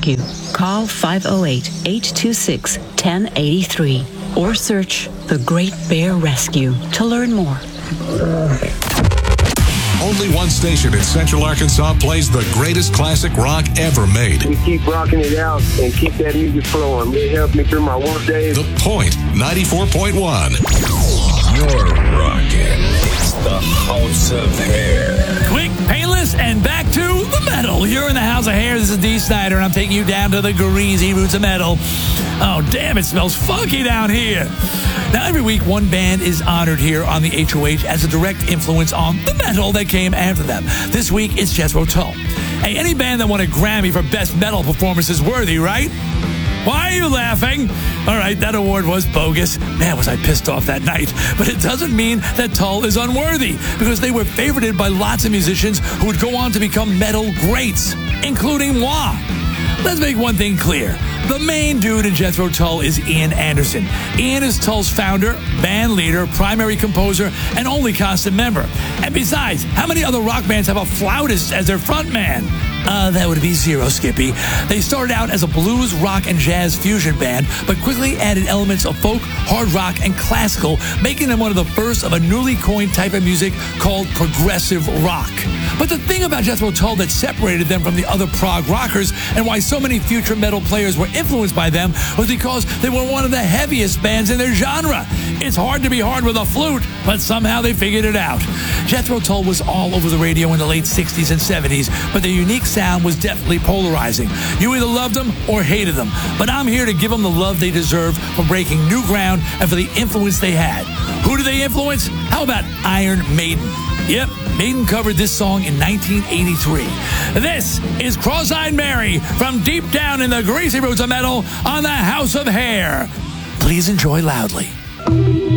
Rescue. Call 508-826-1083 or search The Great Bear Rescue to learn more. Only one station in Central Arkansas plays the greatest classic rock ever made. We keep rocking it out and keep that music flowing. It helps me through my work days. The Point, 94.1. You're rocking. It's the House of Hair. Quick, painless, and back to the metal. You're in the House of Hair. This is Dee Snider, and I'm taking you down to the greasy roots of metal. Oh, damn, it smells funky down here. Now, every week, one band is honored here on the HOH as a direct influence on the metal that came after them. This week, it's Jethro Tull. Hey, any band that won a Grammy for Best Metal Performance is worthy, right? Why are you laughing? All right, that award was bogus. Man, was I pissed off that night. But it doesn't mean that Tull is unworthy, because they were favorited by lots of musicians who would go on to become metal greats, including moi. Let's make one thing clear. The main dude in Jethro Tull is Ian Anderson. Ian is Tull's founder, band leader, primary composer, and only constant member. And besides, how many other rock bands have a flautist as their frontman? That would be zero, Skippy. They started out as a blues, rock, and jazz fusion band, but quickly added elements of folk, hard rock, and classical, making them one of the first of a newly coined type of music called progressive rock. But the thing about Jethro Tull that separated them from the other prog rockers, and why so many future metal players were influenced by them, was because they were one of the heaviest bands in their genre. It's hard to be hard with a flute, but somehow they figured it out. Jethro Tull was all over the radio in the late 60s and 70s, but their unique sound was definitely polarizing. You either loved them or hated them, but I'm here to give them the love they deserve for breaking new ground and for the influence they had. Who did they influence? How about Iron Maiden? Yep, Maiden covered this song in 1983. This is Cross-Eyed Mary from deep down in the greasy roots of metal on the House of Hair. Please enjoy loudly.